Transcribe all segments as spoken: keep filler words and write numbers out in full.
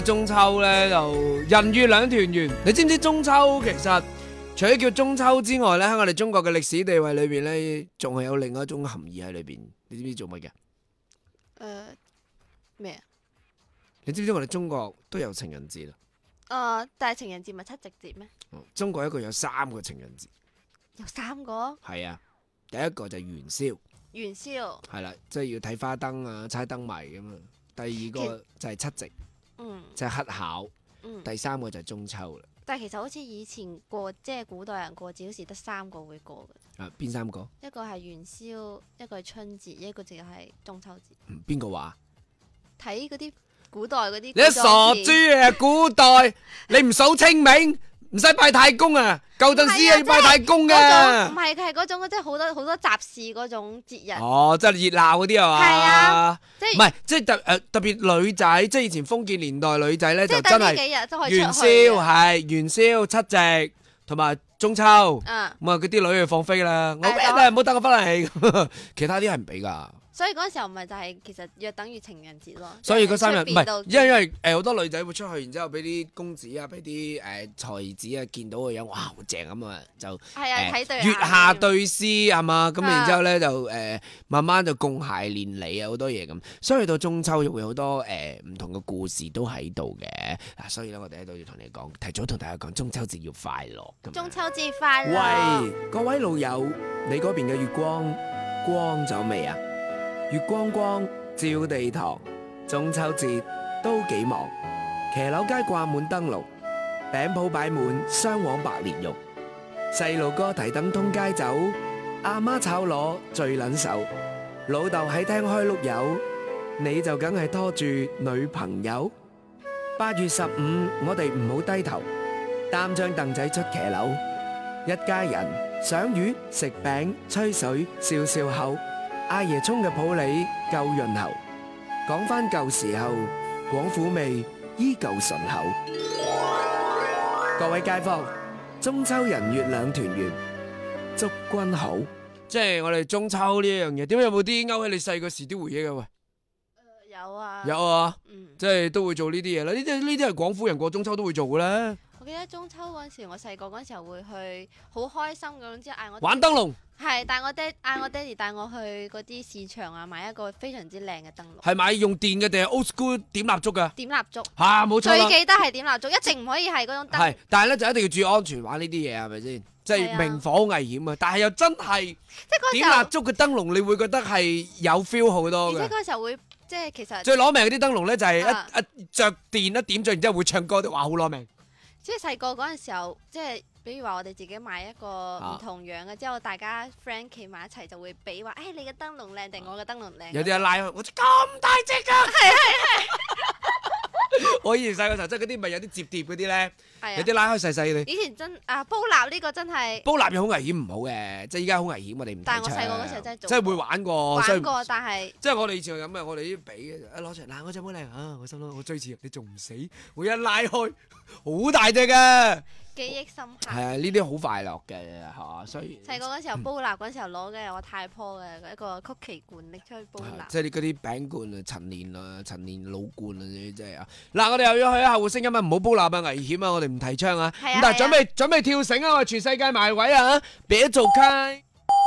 中秋咧就人月兩團圓，你知唔知中秋其實除咗叫中秋之外咧，喺我哋中國嘅歷史地位裏邊咧，仲係有另外一種含義喺裏邊。你知唔知做乜嘅？ 誒咩啊？ 你知唔知我哋中國都有情人節啦？ 誒，但係情人節咪七夕節咩？ 中國一共有三個情人節。 有三個？ 係啊，第一個就係元宵。 元宵。 係啦，即係要睇花燈啊，猜燈謎咁啊。第二個就係七夕。 嗯。 即係乞巧。 嗯。 第三個就係中秋啦。 但係其實好似以前過，即係古代人過節，好似得三個會過嘅。 啊，邊三個？ 一個係元宵，一個係春節，一個就係中秋節。 嗯，邊個話？ 睇嗰啲古代嗰啲。 你傻豬啊！古代你唔數清明，唔使拜太公啊！舊陣時要拜太公嘅。 唔係，佢係嗰種即係好多好多集市嗰種節日。 哦，即係熱鬧嗰啲係嘛？ 係啊，即係唔係即係特誒特別女仔，即係以前封建年代女仔咧就真係幾日都可以元宵係元宵、七夕同埋中秋。嗯，咁啊嗰啲女去放飛啦，我咩都係唔好等我翻嚟，其他啲係唔俾噶。 所以嗰陣時候咪就係其實約等於情人節咯。 所以嗰三日唔係，因為因為誒好多女仔會出去，然之後俾啲公子啊，俾啲誒才子啊見到個樣，哇好正咁啊，就係啊睇對月下對詩係嘛，咁然之後咧就誒慢慢就共諧連理啊，好多嘢咁。所以到中秋又會好多誒唔同嘅故事都喺度嘅嗱，所以咧我哋喺度要同你講，提早同大家講中秋節要快樂。 中秋節快樂！ 喂，各位老友，你嗰邊嘅月光光咗未啊？月光光照地堂，中秋節都幾忙。騎樓街掛滿燈籠，餅鋪擺滿雙黃白蓮蓉。細路哥提燈通街走，阿媽炒螺最撚手。老豆喺廳開碌柚，你就梗係拖住女朋友。八月十五，我哋唔好低頭，擔張凳仔出騎樓，一家人賞月食餅吹水笑笑口。阿爺沖嘅普洱夠潤喉，講返舊時候，廣府味依舊順口。各位街坊，中秋人月兩團圓，祝君好。即係我哋中秋呢一樣嘢，點解有冇啲勾起你細個時啲回憶啊？喂、 呃，有啊， 有啊， 嗯， 即係都會做呢啲嘢啦。呢啲呢啲係廣府人過中秋都會做嘅啦。 我記得中秋嗰陣時，我細個嗰陣時候會去，好開心咁，之後嗌我玩燈籠。 係帶我爹嗌我爹哋帶我去嗰啲市場啊，買一個非常之靚嘅燈籠。 係買用電嘅定係 old school 點蠟燭噶？ 點蠟燭嚇，冇錯啦。 最記得係點蠟燭，一定唔可以係嗰種燈。 係，但係咧就一定要注意安全玩呢啲嘢，係咪先？即係明火好危險啊！但係又真係， 即係點蠟燭嘅燈籠，你會覺得係有 feel 好多嘅。 而且嗰時候會即係其實最攞命嗰啲燈籠咧，就係一一著電一點著，然之後會唱歌，哇！好攞命。 即係細個嗰陣時候，即係比如話我哋自己買一個唔同樣嘅，之後大家 friend 企埋一齊就會比話，誒你嘅燈籠靚定我嘅燈籠靚？ 有啲人拉開，我咁大隻㗎！係係係。我以前細個時候，即係嗰啲咪有啲摺疊嗰啲咧，有啲拉開細細嘅。 以前真啊煲蠟呢個真係煲蠟又好危險，唔好嘅，即係依家好危險，我哋唔。 但係我細個嗰時候真係做， 真係會玩過。 玩過，但係即係我哋以前係咁嘅，我哋啲比嘅，攞出嚟嗱，我隻好靚啊！我心諗我追住你仲唔死？我一拉開，好大隻嘅。 記憶深刻。 係啊，呢啲好快樂嘅嚇，所以細個嗰時候煲蠟嗰時候攞嘅我太婆嘅一個曲奇罐拎出去煲蠟。 即係你嗰啲餅罐啊、陳年啊、陳年老罐啊，呢啲真係啊！嗱，我哋又要去下客戶聲音啊，唔好煲蠟啊，危險啊，我哋唔提倡啊。咁但係準備準備跳繩啊，我哋全世界埋位啊，別走開。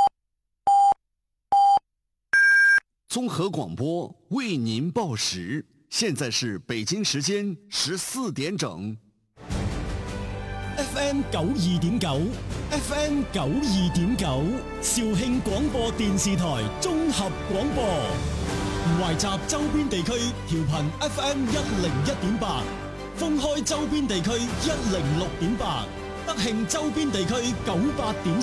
綜合廣播為您報時，現在是北京時間十四點整。 F M 九二點九 ，F M 九二點九，肇慶廣播電視台綜合廣播，懷集周邊地區調頻 F M 一零一點八，封開周邊地區一零六點八，德慶周邊地區九八點。